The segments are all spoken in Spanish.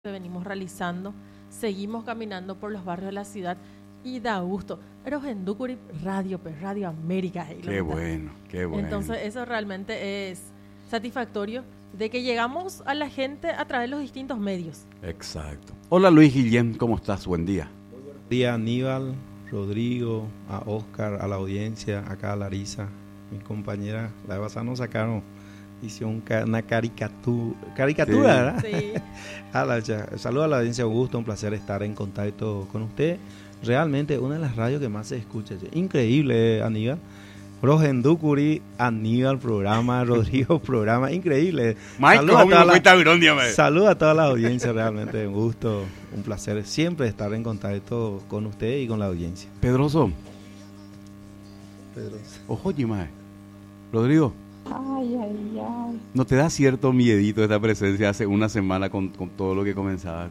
que venimos realizando, seguimos caminando por los barrios de la ciudad y da gusto. Pero en Ducuri Radio, pues Radio América. Qué bueno, qué bueno. Entonces eso realmente es satisfactorio de que llegamos a la gente a través de los distintos medios. Exacto. Hola Luis Guillén, ¿cómo estás? Buen día. Buen día Aníbal, Rodrigo, a Oscar, a la audiencia, acá a Larisa, mi compañera. La vez pasada nos sacaron, hicieron una caricatura, Sí. ¿verdad? Sí. Saludos a la audiencia, Augusto, un placer estar en contacto con usted. Realmente una de las radios que más se escucha. Increíble, Aníbal. Rojenducuri, Aníbal programa, Rodrigo programa, increíble. Saludos a toda la audiencia, realmente un gusto, un placer siempre estar en contacto con usted y con la audiencia. Pedroso. Ojo, Jimae. Rodrigo. Ay. ¿No te da cierto miedito esta presencia hace una semana con todo lo que comenzaba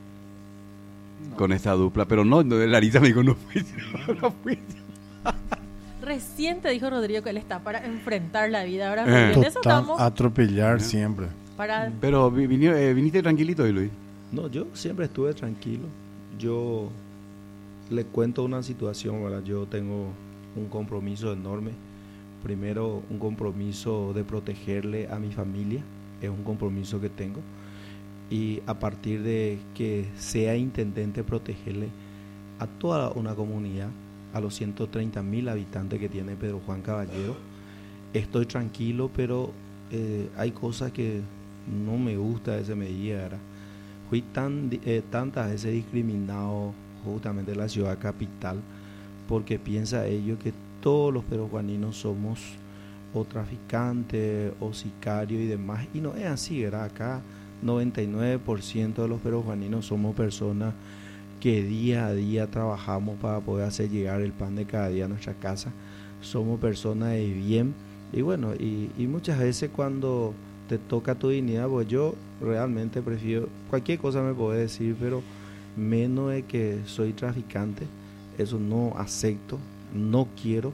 con esta dupla? Pero no, Larisa me dijo, no fui. Recién te dijo Rodrigo que él está para enfrentar la vida. Ahora Total, en eso estamos. Atropellar siempre. Pero viniste tranquilito hoy, Luis. No, yo siempre estuve tranquilo. Yo le cuento una situación, ¿verdad? Yo tengo un compromiso enorme. Primero, un compromiso de protegerle a mi familia. Es un compromiso que tengo. Y a partir de que sea intendente, protegerle a toda una comunidad, a los 130,000 habitantes que tiene Pedro Juan Caballero. Estoy tranquilo, pero hay cosas que no me gusta de esa medida, ¿verdad? Fui tantas veces discriminado justamente en la ciudad capital porque piensa ellos que todos los perujuaninos somos o traficantes o sicarios y demás, y no es así, ¿verdad? Acá 99% de los perujuaninos somos personas que día a día trabajamos para poder hacer llegar el pan de cada día a nuestra casa. Somos personas de bien y bueno, y muchas veces cuando te toca tu dignidad, pues yo realmente prefiero, cualquier cosa me puede decir, pero menos de que soy traficante, eso no acepto, no quiero.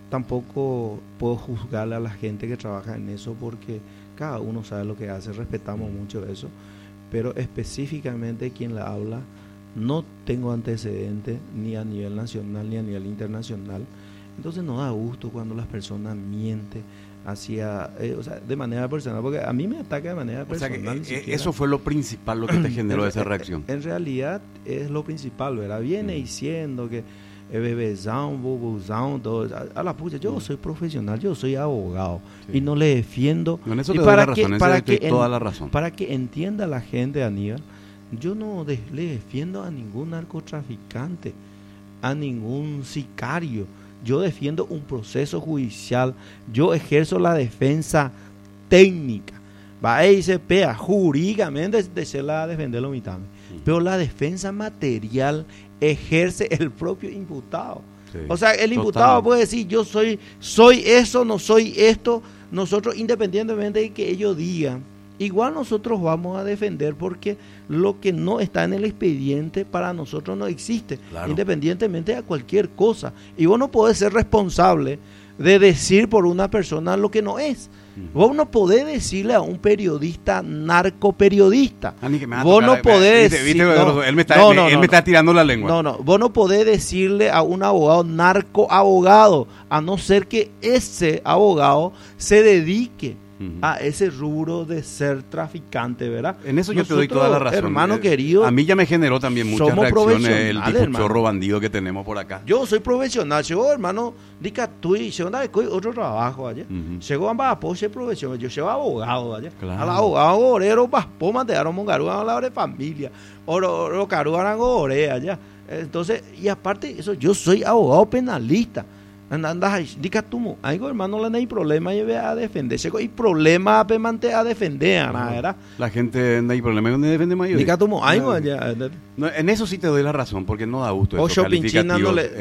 Tampoco puedo juzgarle a la gente que trabaja en eso porque cada uno sabe lo que hace, respetamos mucho eso, pero específicamente quien la habla, no tengo antecedentes ni a nivel nacional ni a nivel internacional. Entonces no da gusto cuando las personas mienten hacia, de manera personal, porque a mí me ataca de manera personal. Eso fue lo principal, lo que te generó esa reacción. En realidad es lo principal, ¿verdad? Viene diciendo que bebezão, bobuzão, todo. A la pucha, yo soy profesional, yo soy abogado y no le defiendo. En eso y te doy la razón, toda la razón. Para que entienda la gente, Aníbal, yo no le defiendo a ningún narcotraficante, a ningún sicario. Yo defiendo un proceso judicial. Yo ejerzo la defensa técnica. Va a irse pea jurídicamente de ser la defender lo mitad. Pero la defensa material ejerce el propio imputado. Sí, o sea, el imputado puede decir yo soy eso, no soy esto. Nosotros, independientemente de que ellos digan, igual nosotros vamos a defender porque lo que no está en el expediente para nosotros no existe, claro, independientemente de cualquier cosa. Y vos no podés ser responsable de decir por una persona lo que no es. Vos no podés decirle a un periodista narcoperiodista. Vos no podés decir, él me está tirando la lengua. No, vos no podés decirle a un abogado narcoabogado, a no ser que ese abogado se dedique a ese rubro de ser traficante, ¿verdad? En eso yo te doy toda la razón. Hermano querido, a mí ya me generó también muchas reacciones el tipo chorro bandido que tenemos por acá. Yo soy profesional, llegó hermano, dica tú y llegó otro trabajo allá. Llegó a apoyo profesional, yo llevo abogado allá. Claro. A la abogado gorero, paspo, mantearon mongaru, a la de familia, oro caru arango ore allá. Entonces, y aparte de eso, yo soy abogado penalista. Andas, dica tú, algo hermano, no hay problema, yo voy a defender. Hay problema a defender, ¿verdad? La gente no hay problema con defender mayor. Dica tú, algo allá. No, en eso sí te doy la razón, porque no da gusto. Ocho pinchina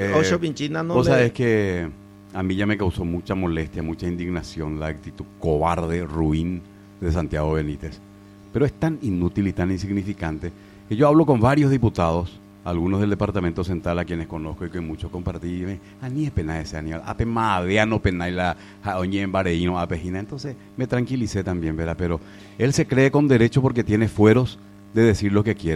no vos sabés que a mí ya me causó mucha molestia, mucha indignación la actitud cobarde, ruin de Santiago Benítez. Pero es tan inútil y tan insignificante que yo hablo con varios diputados, algunos del departamento central a quienes conozco y que muchos compartí, a ni es pena ese Aníbal, ape madea no pena y la oñe en bareíno apejina, entonces me tranquilicé también, ¿verdad? Pero él se cree con derecho porque tiene fueros de decir lo que quieren.